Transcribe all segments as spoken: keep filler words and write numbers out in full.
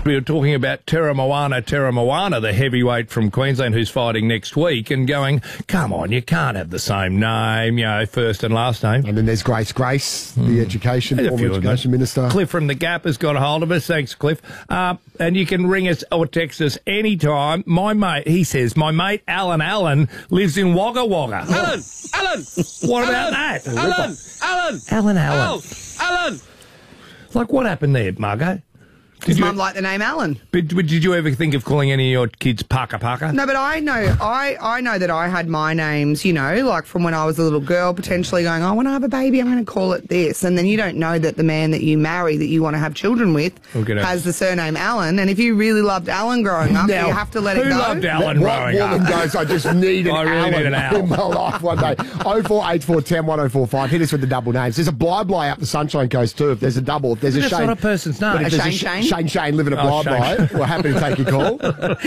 we were talking about Terra Moana, Terra Moana, the heavyweight from Queensland who's fighting next week, and going, come on, you can't have the same name, you know, first and last name. And then there's Grace Grace, mm. the education, There's former education minister. Cliff from The Gap has got a hold of us. Thanks, Cliff. Uh, and you can ring us or text us anytime. My mate, he says, my mate Alan Allen lives in Wagga Wagga. Alan! Alan! What Alan, about that? Alan! Alan! Alan Allen. Al, Alan! Like, what happened there, Margot? His mum liked the name Alan. But, but did you ever think of calling any of your kids Parker Parker? No, but I know I, I know that I had my names, you know, like from when I was a little girl, potentially going, oh, when I have a baby, I'm going to call it this. And then you don't know that the man that you marry, that you want to have children with, has the surname Allen. And if you really loved Alan growing up, now, you have to let it go. Who loved Alan what growing up? What woman goes, I just need an, I really Alan need an Alan in my life one day. oh four eight four one oh one oh four five. Hit us with the double names. There's a Bly Bly up the Sunshine Coast too. If there's a double, if there's a That's Shane. not a person's name. But if A there's Shane a Shane? Shane Shane living at Oh, Bly Bly, we're happy to take your call.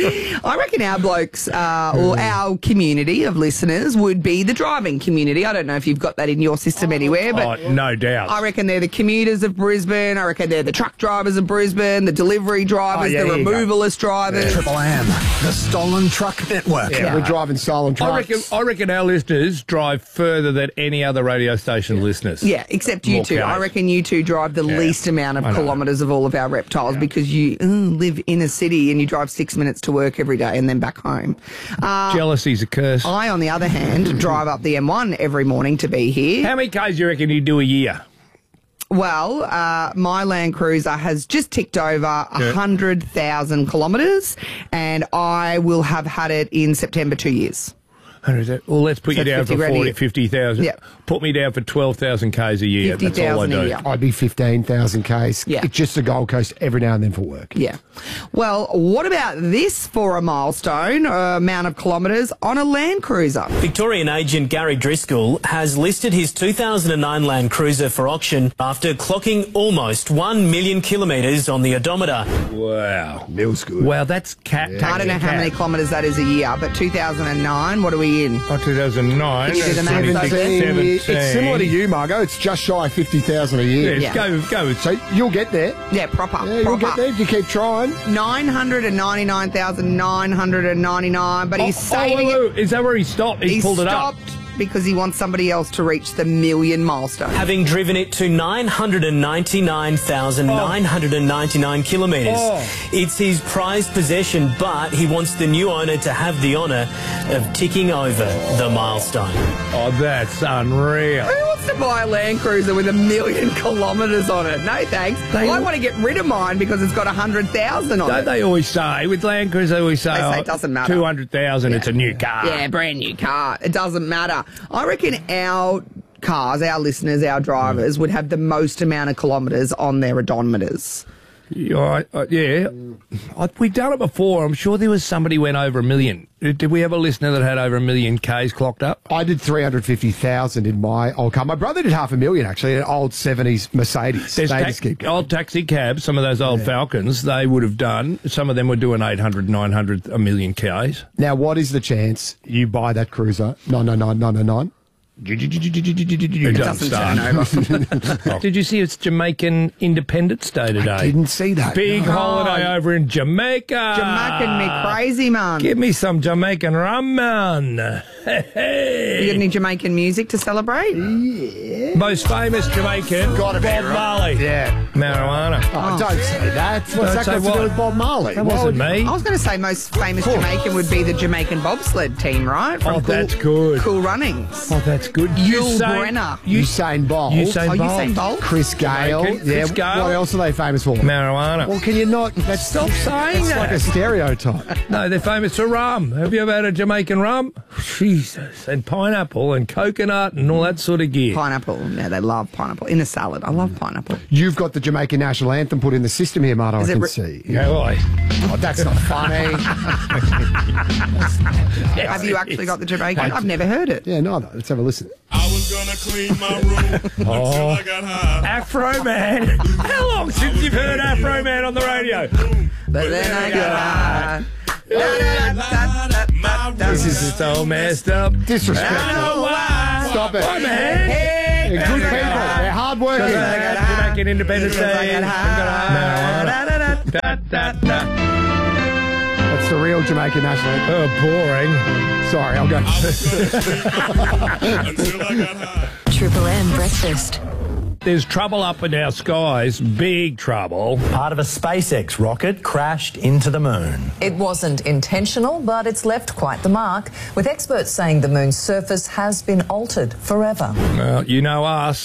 I reckon our blokes, uh, or our community of listeners, would be the driving community. I don't know if you've got that in your system anywhere, but Oh, no doubt. I reckon they're the commuters of Brisbane. I reckon they're the truck drivers of Brisbane, the delivery drivers, Oh, yeah, the there you go. removalist drivers. Triple M, the Stolen Truck Network. Yeah, we're driving silent trucks. I reckon, I reckon our listeners drive further than any other radio station listeners. Yeah, except you More two. I cars. reckon you two drive the Yeah. least amount of I know. kilometres of all of our reptiles because you uh, live in a city and you drive six minutes to work every day and then back home. Uh, Jealousy's a curse. I, on the other hand, drive up the M one every morning to be here. How many Ks do you reckon you do a year? Well, uh, my Land Cruiser has just ticked over one hundred thousand kilometres and I will have had it in September two years. Well, let's put So you down fifty for grand a forty, year. fifty thousand. Yeah. Put me down for twelve thousand Ks a year. That's all I fifty thousand do. a year. I'd be fifteen thousand Ks. Yeah. It's just the Gold Coast every now and then for work. Yeah. Well, what about this for a milestone, uh, amount of kilometres on a Land Cruiser? Victorian agent Gary Driscoll has listed his two thousand nine Land Cruiser for auction after clocking almost one million kilometres on the odometer. Wow. Mills good. Wow, that's cat. I don't know how many kilometres that is a year, but two thousand nine, what are we in? Oh, two thousand nine. Can you do the maths, twenty-six, David? seventeen. seventeen. It's similar to you, Margot. It's just shy of fifty thousand a year. Yes, Yeah. go, go. So you'll get there. Yeah, proper. Yeah, you'll proper. get there if you keep trying. nine hundred ninety-nine thousand nine hundred ninety-nine, but he's Oh, saving oh, it. is that where he stopped? He He's pulled it stopped up. because he wants somebody else to reach the million milestone. Having driven it to nine hundred ninety-nine thousand nine hundred ninety-nine kilometres. Oh. It's his prized possession, but he wants the new owner to have the honour of ticking over the milestone. Oh, that's unreal. Who wants to buy a Land Cruiser with a million kilometres on it? No thanks. They- I want to get rid of mine because it's got one hundred thousand on Don't it. they always say, with Land Cruiser, they always say, They say oh, it doesn't matter. two hundred thousand, it's a new car. Yeah, brand new car. It doesn't matter. I reckon our cars, our listeners, our drivers would have the most amount of kilometres on their odometers. Yeah, I- I- yeah. I, we've done it before. I'm sure there was somebody who went over a million. Did we have a listener that had over a million Ks clocked up? I did three hundred fifty thousand in my old car. My brother did half a million, actually, an old seventies Mercedes. There's They ta- just keep going. old taxi cabs, some of those old Falcons, they would have done, some of them were doing eight hundred, nine hundred, a million Ks. Now, what is the chance you buy that cruiser? nine nine nine nine nine nine. It doesn't turn over. Did you see it's Jamaican Independence Day today? I didn't see that. Big No. holiday over in Jamaica. Jamaican me crazy, man. Give me some Jamaican rum, man. You got any Jamaican music to celebrate? Most famous Jamaican, Gotta be, Bob right? Marley. Yeah. Marijuana. Oh, don't say that. What's Don't that say got to what? do with Bob Marley? That Why wasn't would- me. I was going to say most famous Jamaican would be the Jamaican bobsled team, right? Oh, that's good. Cool Runnings. Oh, that's good. Yul Usain- Brenner. Usain Bolt. Usain Oh, Bolt. Usain Bolt? Chris Gale. Jamaican. Yeah. Chris Gale. What else are they famous for? Marijuana. Well, can you not? That's, Stop saying it's that. like a stereotype. No, they're famous for rum. Have you ever had a Jamaican rum? Jesus. And pineapple and coconut and all that sort of gear. Pineapple. Yeah, they love pineapple. In a salad. I love pineapple. You've got the Jamaican national anthem put in the system here, Marto, I Is it can re- see. Yeah, boy. Oh, that's not funny. Have you actually got the Jamaican? I've never heard it. Yeah, neither. Let's have a listen. I was gonna clean my room until I got high. Afro Man. How long since you've heard Afro Man on the radio? But then I got high. Da, da, da, da, da, da. This is so messed up. Disrespectful. I know why. Stop it. Why, man? Hey, They're good people. They're hard working. Jamaican Independence Day. That's the real Jamaican national anthem. Oh, boring. Sorry, I'll go. Until I got high. Triple M breakfast. There's trouble up in our skies, big trouble. Part of a SpaceX rocket crashed into the moon. It wasn't intentional, but it's left quite the mark, with experts saying the moon's surface has been altered forever. Well, you know us.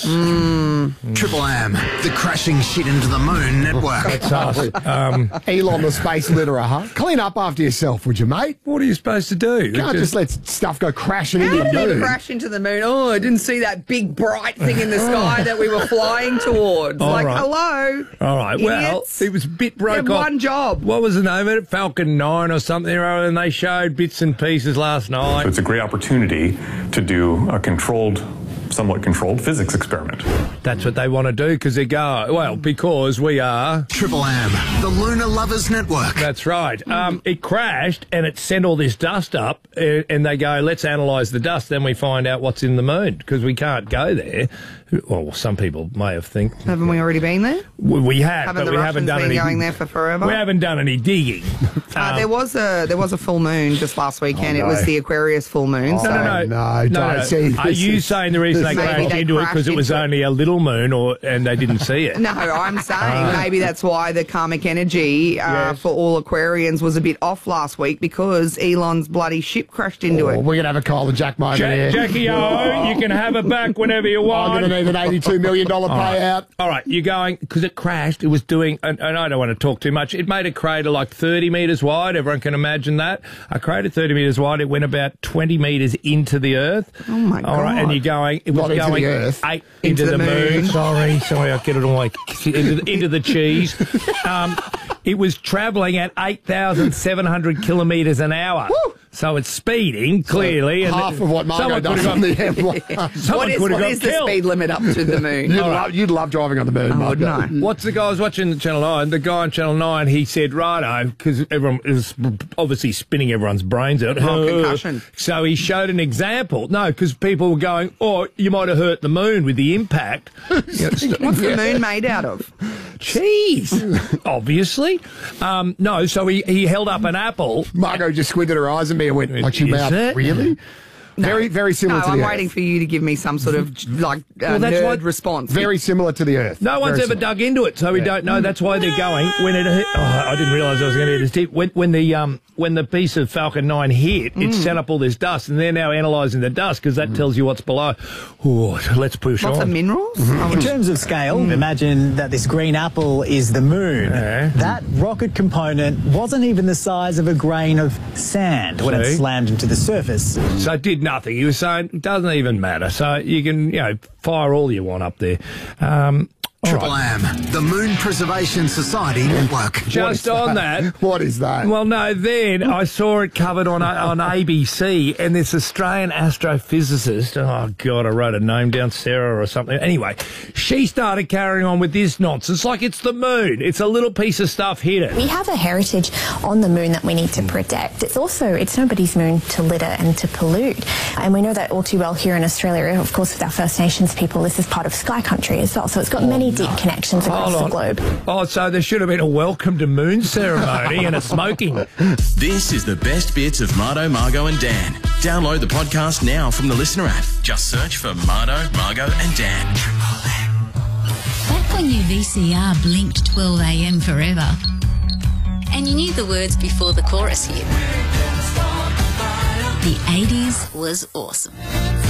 Triple M, the crashing shit into the moon network. It's us. Um, Elon the space litterer, huh? Clean up after yourself, would you, mate? what are you supposed to do? You can't just let stuff go crashing into How the did it moon. crash into the moon? Oh, I didn't see that big bright thing in the sky that we were flying towards. All like, right. hello. All right, well, idiots. it was a bit You broke had off. one job. What was the name of it? Falcon nine or something, and they showed bits and pieces last night. So it's a great opportunity to do a controlled, somewhat controlled physics experiment. That's what they want to do because they go, well, because we are. Triple M, the Lunar Lovers Network. That's right. Um, it crashed and it sent all this dust up, uh, and they go, let's analyse the dust. Then we find out what's in the moon because we can't go there. Well, some people may have think. Haven't we already been there? We, we have, Haven't but the we Russians haven't done been any. going there for forever? We haven't done any digging. Uh, Um, there was a there was a full moon just last weekend. Oh, no. It was the Aquarius full moon. Oh, so No, no, no, no, don't see Are this you is- saying the reason they Maybe crashed they into it because it crashed was into it. only a little moon, or and they didn't see it? No, I'm saying maybe that's why the karmic energy uh, Yes. for all Aquarians was a bit off last week because Elon's bloody ship crashed into Oh, it. we're going to have a Kyle and Jack moment Ja- here. Jackie O, you can have it back whenever you I'm want. going to need an eighty-two million dollars payout. All right, you're going, because it crashed, it was doing, and, and I don't want to talk too much, it made a crater like thirty metres wide, everyone can imagine that. A crater thirty metres wide, it went about twenty metres into the earth. Oh, my All right, God. and you're going, it was Not into going the earth. eight into, Into the, the moon. moon. Sorry, sorry, I get it all like, into, the- into the cheese. Um, it was travelling at eight thousand seven hundred kilometres an hour. So it's speeding, clearly. and Half of what Margot someone does could on have the M one. got, someone What is, could have what got is the killed. speed limit up to the moon? You'd, love, you'd love driving on the moon, I would Margot. know. What's the guy I was watching Channel nine? The guy on Channel nine, he said, righto, because everyone is obviously spinning everyone's brains out. Oh, concussion. So he showed an example. No, because people were going, oh, you might have hurt the moon with the impact. What's the moon made out of? Cheese, obviously. Um, no, so he, he held up an apple. Margot just squinted her eyes at me and went, like she Is mouth, it? really? Very, very No, similar to I'm the waiting Earth. for you to give me some sort of like uh, Well, that's nerd what- response. Very similar to the Earth. No one's Very ever similar. dug into it, so we don't know. That's why they're going. When it hit, oh, I didn't realise I was going to hit this deep. When, when the um when the piece of Falcon nine hit, it set up all this dust, and they're now analysing the dust because that tells you what's below. Ooh, let's push Lots on. of minerals. In terms of scale, imagine that this green apple is the moon. Yeah. That rocket component wasn't even the size of a grain of sand when it See? slammed into the surface. So it did nothing. He was saying it doesn't even matter. So you can, you know, fire all you want up there. Um, all Triple right. M, the Moon Preservation Society Network. Just on that. What is that? Well, no, then I saw it covered on on A B C, and this Australian astrophysicist, oh, God, I wrote a name down, Sarah or something. Anyway, she started carrying on with this nonsense like it's the moon. It's a little piece of stuff hit it. We have a heritage on the moon that we need to protect. It's also, it's nobody's moon to litter and to pollute. And we know that all too well here in Australia. Of course, with our First Nations people, this is part of Sky Country as well. So it's got many deep connections across Hold the on. globe. Oh, so there should have been a welcome to moon ceremony and a smoking. This is the best bits of Mardo, Margot and Dan. Download the podcast now from the Listener app. Just search for Mardo, Margot and Dan. Back when your V C R blinked twelve a m forever, and you knew the words before the chorus hit. The eighties was awesome.